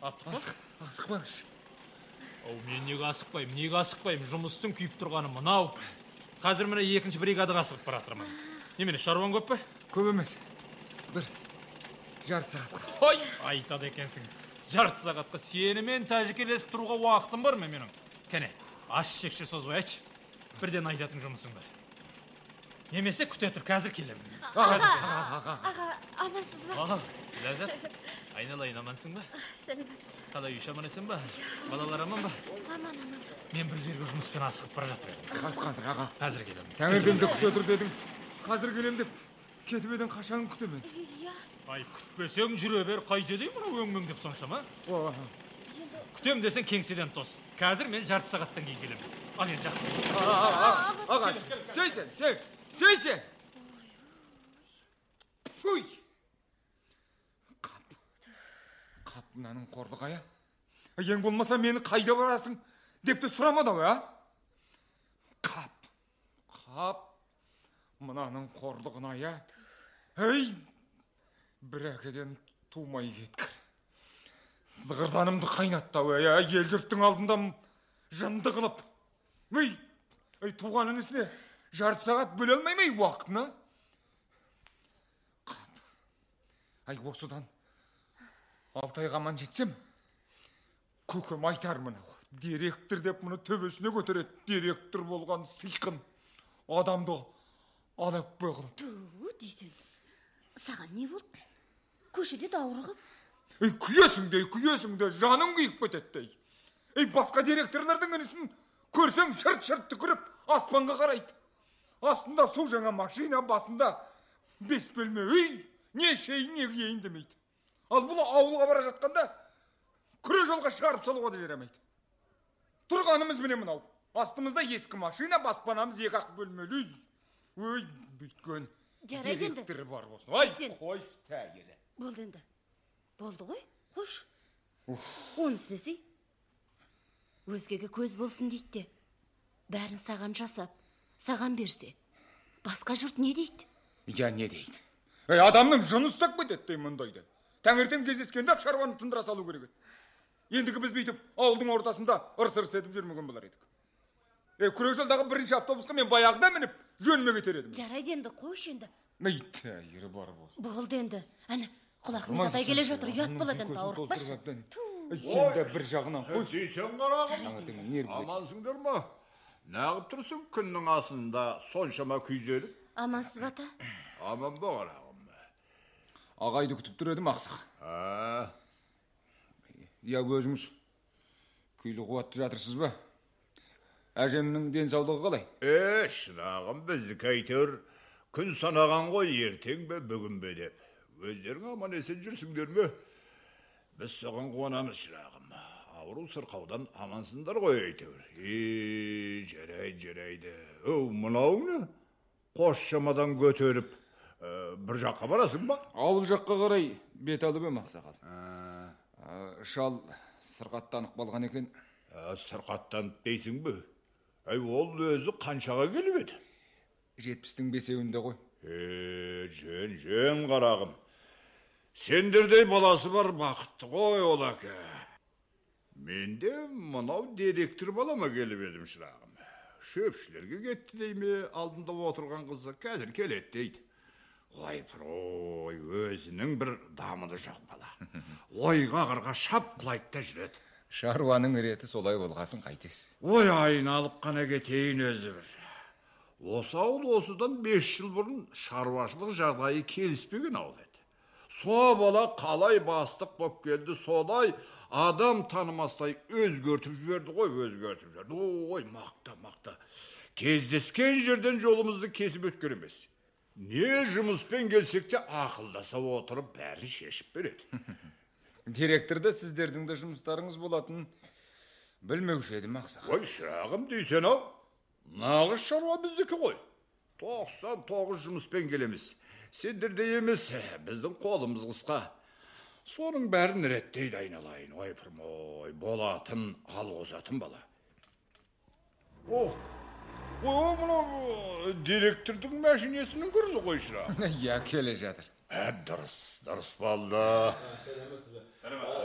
Асықпаңыз. Мен неге асықпаймын, жұмыстың күйіп тұрғаны мынау. Қазір міне екінші бригадаға асығып баратырмын. Немене, шаруаң көп пе? Көп емес. Бір жарты сағатқа. Ой, айтады екенсің. Жарты сағатқа сенімен тәжікелесіп тұруға уақытым бар ма менің? Кәне, аш шекше созбай айтшы. Бірден айтатын жұмысың бар. Немесе күте тұр, қазір келемін. Аға, амансыз ба? Аға, Ләззат, айналайын, амансың ба? Сәлеметсіз. Қалай үй аман есен ба? Балалар аман ба? Аман. Мен бір жерге жұмыспен асығып бара жатыр едім. Қазір аға. Қазір келемін. Таңертеңді күте тұр дедің. Қазір келем деп кетіп едің, қашан күтемен? Иә. Ай, күтпесең жүре бер, қайда деймін, өңмең деп соншама? Күтем десең кеңседен тос. Қазір мен жарты сағаттан кейін келемін. Ал енді жақсы. Аға, сен. Фуй. Қап мынаның қорлығы ая. Ең болмаса мені қайда барасың депті сұрамады ау, а? Қап. Мынаның қорлығын ая. Ей, бір әкеден тумай кеткір. Зығырданымды қайнаттау, ел жұрттың алдында жынды қылып. Ей, туған інісіне жарты сағат бөле алмай ма уақытына? Қап. Ай, осыдан 6 айға аман жетсем, көкем айтар мынау. Директор деп мұны төбесіне көтереді. Директор болған сыйқын адамды алып қылып. Ту, дейсің. Саған не болды? Көшеде даурығып. Ей, күйесің де, жаның күйіп кетеді. Ей, басқа директорлардың інісін көрсең шырт түкіріп аспанға қарайды. Астында су жаңа машина, басында 5 бөлме үй, не шейін не киейін демейді. Ал бұл ауылға бара жатқанда күре жолға шығарып салуға да жарамайды. Тұрғанымыз міне мынау. Астымызда ескі машина, баспанамыз 2-ақ бөлмелі үй. Ой, бүйткен директор бар болсын. Ай, қойш тәйірі. Болды енді. Болды ғой, қош. Оны істесей. Өзгеге көз болсын дейді де. Бәрін саған жасап, саған берсе. Басқа жұрт не дейді? Я не дейді? Адамның жыны ұстап кетеді дей мұндайды. Таңертең кездескенде ақ шаруаны тындыра салу керек. Ендігі біз бүйтіп ауылдың ортасында ырс-ырс етіп жүрмеген болар едік. Күре жолдағы бірінші автобусқа мен баяғыда мініп жөніме кетер едім. Жарайды енді, қойш енді. Тәйірі бар болсын. Болды енді. Әні, құлағым татай келе жатыр, ұят болады енді, ауырықпашы. Сен де бір жағынан қой. Дейсен қарағым. Амансыңдар ма? Нағып тұрсың күннің асында соншама күйзеліп? Амансыз бата? Аман ба қарағым. Ағайды күтіп тұр едім, ақсақ. Я өзіңіз күйлі қуатты жатырсыз ба? Әжемнің денсаулығы қалай? Шырағым, біздікі әйтеуір күн санаған ғой, ертең бе, бүгін бе деп. Өздерің аман есен жүрсіңдер ме? Біз соған қуанамыз, шырағым. Ауру сырқаудан амансыңдар ғой әйтеуір. Жарайды. Мынау не? Қош шамадан көтеріп, бір жаққа барасың ба? Ауыл жаққа қарай бет алып ем, ақсақал. Шал сырқаттанып қалған екен. Сырқаттанып дейсің бе? Ол өзі қаншаға келіп еді? 70-тің 5-еуінде ғой. Жөн қарағым. Сендердей баласы бар бақытты ғой ол әке. Мен де мынау директор балама келіп едім, шырағым. Шөпшілерге кетті дейме, алдында отырған қызы қазір келеді дейді. Ой, өзінің бір дамыды жоқ бала. Ойға қырға шап құлайды да жүреді. Шаруаның реті солай болғасын қайтес. Ой, айналып қана кетейін өзі бір. Осы ауыл осыдан 5 жыл бұрын шаруашылық жағдайы келіспеген ауыл еді. Со бала қалай бастық боп келді, солай адам танымастай өзгертіп жіберді ғой, Ой, мақта. Кездескен жерден жолымызды кесіп өткен емес. Не жұмыспен келсек те ақылдаса отырып бәрі шешіп береді. Директорда сіздердің де жұмыстарыңыз болатын білмеуші едім, ақсақ. Ой, шырағым дейсен ау. Нағыз шаруа біздікі ғой. 99 жұмыспен келеміз. Сендерде емес, біздің қолымыз қысқа. Соның бәрін реттейді айналайын. Ой, болатын, алғызатын бала. Мына директордың мәшинесінің күрілі ғой шырағым. Я келе жатыр. Дұрыс балды.